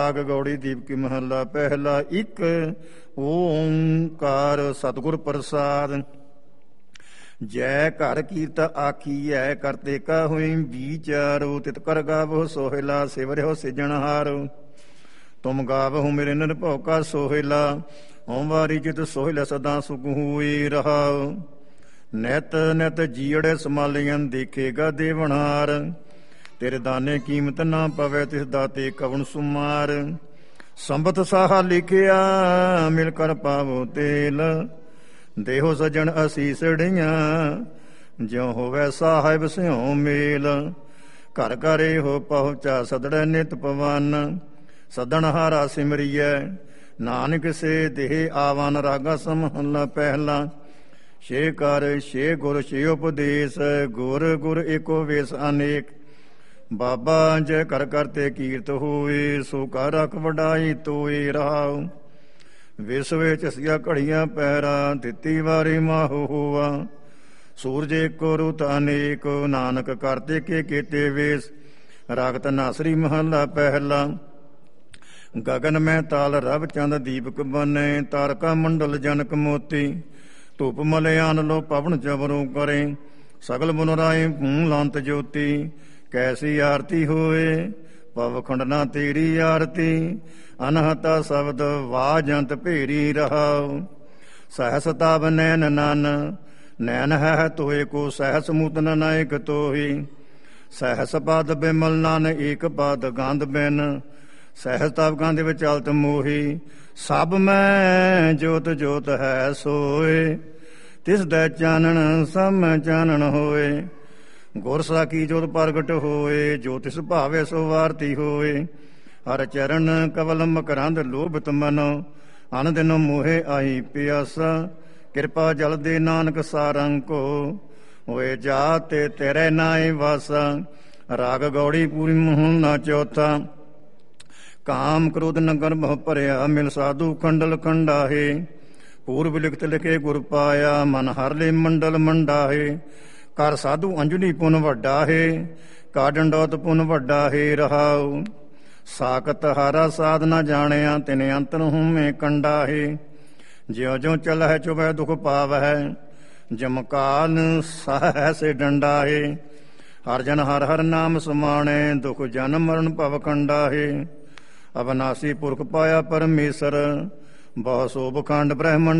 ਰਾਗ ਗੌੜੀ ਦੀਪਕੀ ਮਹੱਲਾ ਪਹਿਲਾ। ਇੱਕ ਓੰਕਾਰ ਸਤਿਗੁਰ ਪ੍ਰਸਾਦ। ਜੈ ਘਰ ਕੀਰਤ ਆਖੀਐ ਕਰਤੇ ਕਾ ਹੋਈ ਵਿਚਾਰੋ। ਤਿਤ ਕਰ ਗਾਵੋ ਸੋਹਿਲਾ ਸਿਵਰਿਓ ਸਿਜਣਹਾਰੋ। ਤੁਮ ਗਾਵਹੁ ਮੇਰੇ ਨਿਰਭਉ ਕਾ ਸੋਹਿਲਾ। ਓਮ ਵਾਰੀ ਜਿਤ ਸੋਹਿਲਾ ਸਦਾ ਸੁਖ ਹੋਈ ਰਹਾਉ। ਨਿਤ ਨਿਤ ਜੀੜੇ ਸਮਾਲੀਆਂ ਦੇਖੇਗਾ ਦੇਵਨਾਰ। ਤੇਰੇ ਦਾਨੇ ਕੀਮਤ ਨਾ ਪਵੇ ਤਿਸ ਦਾਤੇ ਕਵਣ ਸੁਮਾਰ। ਸੰਬਤ ਸਾਹਾ ਲਿਖਿਆ ਮਿਲ ਕਰ ਪਾਵੋ ਤੇਲ। ਦੇਹੋ ਸਜਣ ਅਸੀਸੜੀਆਂ ਜਿਉ ਹੋਵੇ ਸਾਹਿਬ ਸਿਉ ਮੇਲ। ਘਰ ਘਰ ਇਹੋ ਪਹੁੰਚਾ ਸਦੜੈ ਨਿਤ ਪਵਨ। ਸਦਣ ਹਾਰਾ ਸਿਮਰੀਐ ਨਾਨਕ ਸੇ ਦੇਹ ਆਵਨ। ਰਾਗਾ ਸਮਹੱਲਾ ਪਹਿਲਾ। ਛੇ ਕਰ ਛੇ ਗੁਰ ਛੇ ਉਪਦੇਸ਼। ਗੁਰ ਗੁਰ ਏਕੋ ਵੇਸ ਅਨੇਕ। ਬਾਬਾ ਜੈ ਕਰ ਕਰਤੇ ਕੀਰਤ ਹੋਏ। ਸੋ ਕਰ ਰਖ ਵਡਾਈ ਤੋਏ ਰਹਾਉ। ਵਿਸ ਵਿੱਚ ਸਿਆ ਘੜੀਆਂ ਪੈਰਾ ਦਿੱਤੀ ਵਾਰੀ ਮਾਹੋ ਹੋਆ। ਸੂਰਜ ਏਕੋ ਰੁਤ ਅਨੇਕ ਨਾਨਕ ਕਰਤੇ ਕੇ ਕੀਤੇ ਵੇਸ। ਰਾਗਤ ਨਾਸਰੀ ਮਹੱਲਾ ਪਹਿਲਾ। ਗਗਨ ਮੈਂ ਤਾਲ ਰਵ ਚੰਦ ਦੀਪਕ ਬਨੇ। ਤਾਰਕਾ ਮੰਡਲ ਜਨਕ ਮੋਤੀ। ਧੂਪ ਮਲਿਆਨ ਲੋ ਪਵਨ ਚਵਰੋ ਕਰੇ। ਸਗਲ ਮੁਨ ਰਾਏ ਭੂੰ ਲਾਂਤ ਜੋਤੀ। ਕੈਸੀ ਆਰਤੀ ਹੋਏ ਪਵਖੰਡ ਨਾ ਤੇਰੀ ਆਰਤੀ। ਅਨਹਤਾ ਸ਼ਬਦ ਵਾਜੰਤ ਭੇਰੀ ਰਹਾਉ। ਸਹਸ ਤਬ ਨੈਨ ਨਨ ਨੈਨ ਹੈ ਤੋਏ ਕੋ। ਸਹਸ ਮੂਤਨ ਨਾਇਕ ਤੋਹੀ। ਸਹਸ ਪਦ ਬਿਮਲ ਨਨ ਏਕ ਪਦ ਗੰਧ ਬਿਨ। ਸਹਸ ਤਬ ਗੰਧ ਵਿਚਲਤ ਮੋਹੀ। ਸਭ ਮੈਂ ਜੋਤ ਜੋਤ ਹੈ ਸੋਏ। ਤਿਸ ਦਾ ਚਾਨਣ ਸਭ ਮੈਂ ਚਾਨਣ ਹੋਏ। ਗੁਰ ਸਾਖੀ ਜੋਤ ਪ੍ਰਗਟ ਹੋਏ। ਜੋ ਤਿਸ ਭਾਵੇ ਸੋ ਵਾਰਤੀ ਹੋਏ। ਹਰ ਚਰਨ ਕਵਲ ਮਕਰੰਦ ਲੋਭਿਤ ਮਨੋ। ਅਨ ਦਿਨ ਮੋਹੇ ਆਈ ਪਿਆਸਾ। ਕਿਰਪਾ ਜਲ ਦੇ ਨਾਨਕ ਸਾਰੰਗ ਕੋ। ਹੋਏ ਜਾਤੇ ਤੇਰੇ ਨਾਏ ਵਾਸਾ। ਰਾਗ ਗੌੜੀ ਪੂਰੀ ਮਹੱਲਾ ਚੌਥਾ। ਕਾਮ ਕ੍ਰੋਧ ਨਗਰ ਬਹੁ ਭਰਿਆ। ਮਿਲ ਸਾਧੂ ਖੰਡਲ ਖੰਡਾਹੇ। ਪੂਰਬ ਲਿਖਤ ਲਿਖੇ ਗੁਰ ਪਾਇਆ। ਮਨ ਹਰ ਲੇ ਮੰਡਲ ਮੰਡਾਹੇ। ਕਰ ਸਾਧੂ ਅੰਜਲੀ ਪੁਨ ਵੱਡਾ ਹੈ। ਕਾ ਡੰਡੋਤ ਪੁਨ ਵੱਡਾ ਹੈ ਰਹਾਉ। ਸਾਕਤ ਹਾਰਾ ਸਾਧ ਨਾ ਜਾਣਿਆ। ਤਿਨ ਅੰਤਰ ਹੂਮੇ ਕੰਡਾ ਹੈ। ਜਿਉ ਜਿਉ ਚਲਹਿ ਚੁਬੈ ਦੁਖ ਪਾਵਹਿ। ਜਮਕਾਲ ਸਹਿ ਸੇ ਡੰਡਾ ਹੈ। ਹਰ ਜਨ ਹਰ ਹਰ ਨਾਮ ਸਮਾਣੈ। ਦੁਖ ਜਨਮ ਮਰਨ ਭਵ ਕੰਡਾ ਹੈ। ਅਬਨਾਸੀ ਪੁਰਖ ਪਾਇਆ ਪਰਮੇਸ਼ਰ। ਬਹੁ ਸੋਭ ਖੰਡ ਬ੍ਰਹਮੰਡ